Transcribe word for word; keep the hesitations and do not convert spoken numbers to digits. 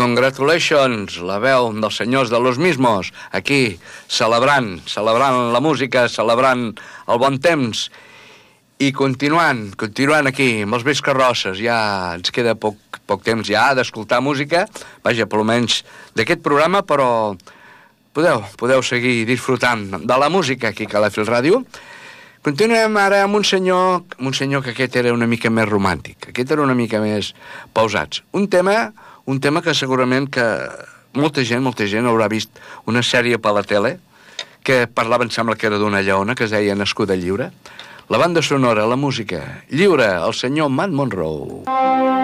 Congratulations, la veu dels senyors de Los Mismos, aquí, celebrant, celebrant la música, celebrant el bon temps, i continuant, continuant aquí, amb els vells carrosses, ja ens queda poc, poc temps ja d'escoltar música, vaja, per almenys d'aquest programa, però podeu, podeu seguir disfrutant de la música aquí a la Fil Ràdio. Continuem ara amb un senyor, un senyor que aquest era una mica més romàntic, aquest era una mica més pausats. Un tema, un tema que segurament que molta gent, molta gent haurà vist una sèrie per la tele que parlava, em sembla que era d'una lleona, que es deia Nascuda Lliure. La banda sonora, la música, lliure, el senyor Matt Monro.